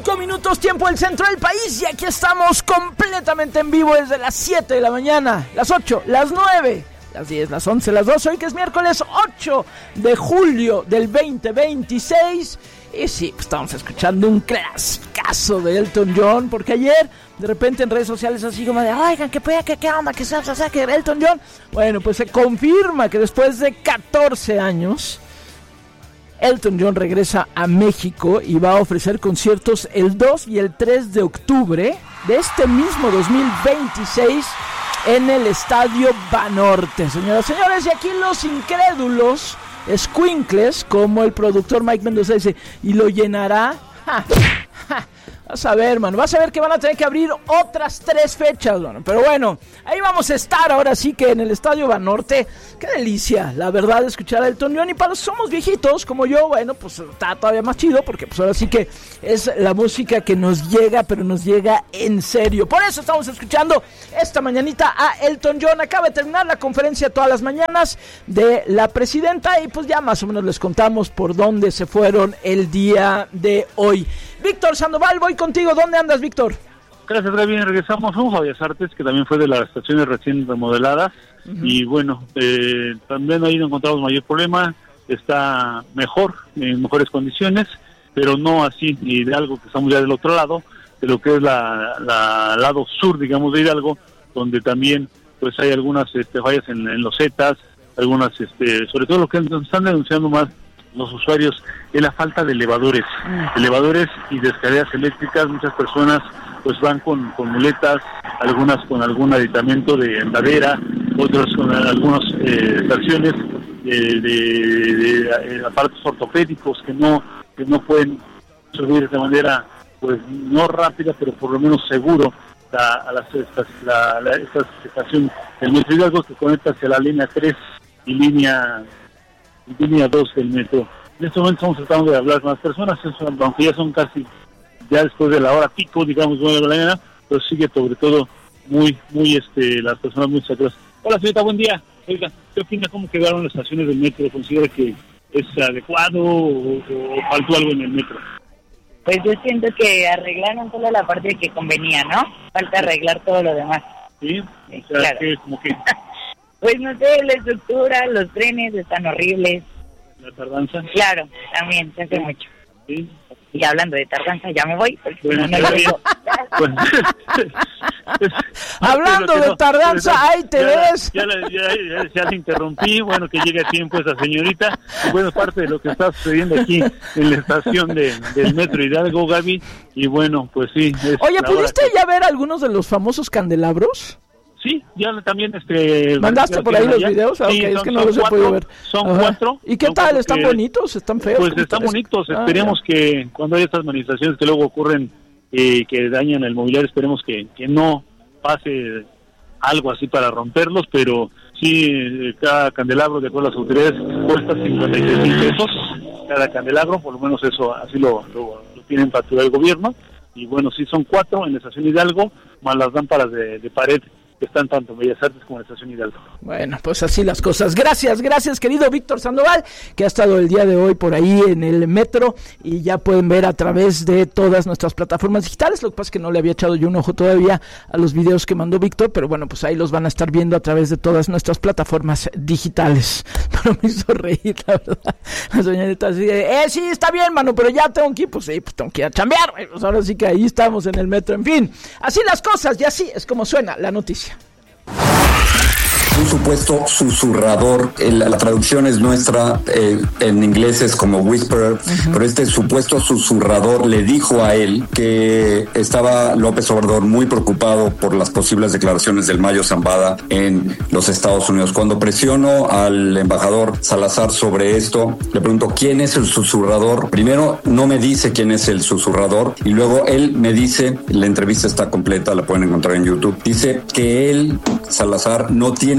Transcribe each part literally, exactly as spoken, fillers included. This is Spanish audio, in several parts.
Cinco minutos, tiempo del centro del país, y aquí estamos completamente en vivo desde las siete de la mañana, las ocho, las nueve, las diez, las once, las doce, hoy que es miércoles ocho de julio del veinte veintiséis. Y sí, pues estamos escuchando un clasicazo de Elton John, porque ayer de repente en redes sociales así como de, oigan, ¿qué puede, qué, qué onda, qué se hace, que Elton John? Bueno, pues se confirma que después de catorce años, Elton John regresa a México y va a ofrecer conciertos el dos y el tres de octubre de este mismo dos mil veintiséis en el Estadio Banorte, señoras y señores. Y aquí los incrédulos escuincles, como el productor Mike Mendoza dice, ¿y lo llenará? Ja, ja. Vas a ver, mano, vas a ver que van a tener que abrir otras tres fechas, mano. Pero bueno, ahí vamos a estar ahora sí que en el Estadio Banorte. Qué delicia, la verdad, escuchar a Elton John. Y para los que somos viejitos, como yo, bueno, pues está todavía más chido, porque pues ahora sí que es la música que nos llega, pero nos llega en serio. Por eso estamos escuchando esta mañanita a Elton John. Acaba de terminar la conferencia todas las mañanas de la presidenta, y pues ya más o menos les contamos por dónde se fueron el día de hoy. Víctor Sandoval, voy contigo. ¿Dónde andas, Víctor? Gracias, Gaby. Regresamos a un Bellas Artes, que también fue de las estaciones recién remodeladas. Uh-huh. Y bueno, eh, también ahí no encontramos mayor problema. Está mejor, en mejores condiciones, pero no así, ni de algo que estamos ya del otro lado, de lo que es la, la lado sur, digamos, de Hidalgo, donde también pues hay algunas este, fallas en, en los zetas, algunas, este, sobre todo lo que están denunciando más los usuarios es la falta de elevadores, mm. elevadores y de escaleras eléctricas. Muchas personas pues van con, con muletas, algunas con algún aditamento de andadera, otros con algunas eh, versiones de, de, de, de aparatos ortopédicos que no que no pueden subir de manera pues no rápida, pero por lo menos seguro a, a las estas, la, la, esta estación del Metro Hidalgo, que conecta hacia la línea tres y línea línea dos del metro. En este momento estamos tratando de hablar con las personas, aunque ya son casi, ya después de la hora pico, digamos, nueve de la mañana, pero sigue sobre todo muy, muy, este, las personas muy sacadas. Hola, señorita, buen día. Oiga, ¿qué opina cómo quedaron las estaciones del metro? ¿Considera que es adecuado o, o faltó algo en el metro? Pues yo siento que arreglaron toda la parte que convenía, ¿no? Falta arreglar todo lo demás. Sí, sí o sea, claro. que como que... Pues no sé, la estructura, los trenes están horribles. ¿La tardanza? Claro, también, se hace sí. mucho. Sí. Y hablando de tardanza, ya me voy. Porque bueno, no, no lo digo. Pues, hablando de tardanza, no, ahí te ya, ves. Ya, ya, ya, ya le interrumpí, bueno, que llegue a tiempo esa señorita. Y bueno, parte de lo que está sucediendo aquí en la estación de, del Metro Hidalgo, Gaby. Y bueno, pues sí. Oye, ¿pudiste que... ya ver algunos de los famosos candelabros? Sí, ya también este... ¿Mandaste por ahí los allá? videos? Ah, sí, okay, son, es que no los he podido ver. Son Ajá. cuatro. ¿Y qué son tal? ¿Están que, bonitos? ¿Están feos? Pues están bonitos. Ah, esperemos ya. que cuando haya estas manifestaciones que luego ocurren, eh, que dañan el mobiliario, esperemos que, que no pase algo así para romperlos, pero sí, cada candelabro, de acuerdo a las autoridades, cuesta cincuenta y seis mil pesos cada candelabro, por lo menos eso así lo, lo, lo tienen facturado el gobierno. Y bueno, sí son cuatro en la estación Hidalgo, más las lámparas de, de pared que están tanto en Bellas Artes como en la estación Hidalgo. Bueno, pues así las cosas. Gracias, gracias, querido Víctor Sandoval, que ha estado el día de hoy por ahí en el metro, y ya pueden ver a través de todas nuestras plataformas digitales. Lo que pasa es que no le había echado yo un ojo todavía a los videos que mandó Víctor, pero bueno, pues ahí los van a estar viendo a través de todas nuestras plataformas digitales. Pero me hizo reír, la verdad. La señorita así de, eh, sí, está bien, mano, pero ya tengo que ir, pues sí, pues tengo que ir a chambear. Pues ahora sí que ahí estamos en el metro, en fin. Así las cosas, y así es como suena la noticia. Un supuesto susurrador, la, la traducción es nuestra, eh, en inglés es como whisperer, uh-huh. pero este supuesto susurrador le dijo a él que estaba López Obrador muy preocupado por las posibles declaraciones del Mayo Zambada en los Estados Unidos. Cuando presiono al embajador Salazar sobre esto, le pregunto quién es el susurrador. Primero no me dice quién es el susurrador, y luego él me dice, la entrevista está completa, la pueden encontrar en YouTube, dice que él, Salazar, no tiene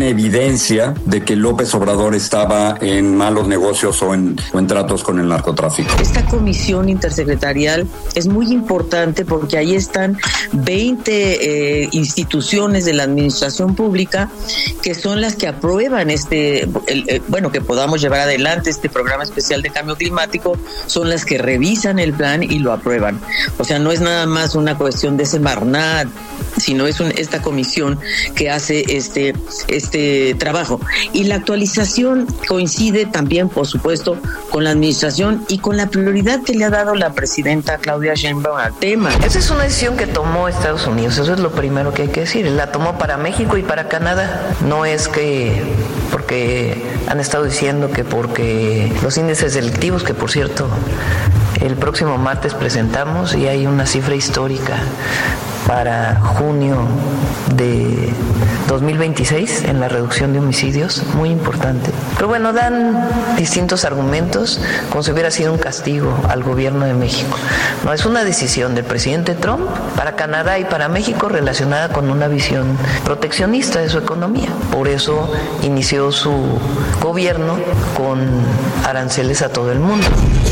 tiene evidencia de que López Obrador estaba en malos negocios o en, o en tratos con el narcotráfico. Esta comisión intersecretarial es muy importante porque ahí están veinte eh, instituciones de la administración pública que son las que aprueban este, el, el, bueno, que podamos llevar adelante este programa especial de cambio climático, son las que revisan el plan y lo aprueban. O sea, no es nada más una cuestión de Semarnat, sino es un, esta comisión que hace este, este trabajo. Y la actualización coincide también, por supuesto, con la administración y con la prioridad que le ha dado la presidenta Claudia Sheinbaum al tema. Esa es una decisión que tomó Estados Unidos, eso es lo primero que hay que decir. La tomó para México y para Canadá. No es que porque han estado diciendo que porque los índices delictivos, que por cierto el próximo martes presentamos y hay una cifra histórica para junio de dos mil veintiséis en la reducción de homicidios, muy importante. Pero bueno, dan distintos argumentos como si hubiera sido un castigo al gobierno de México. No, es una decisión del presidente Trump para Canadá y para México relacionada con una visión proteccionista de su economía. Por eso inició su gobierno con aranceles a todo el mundo.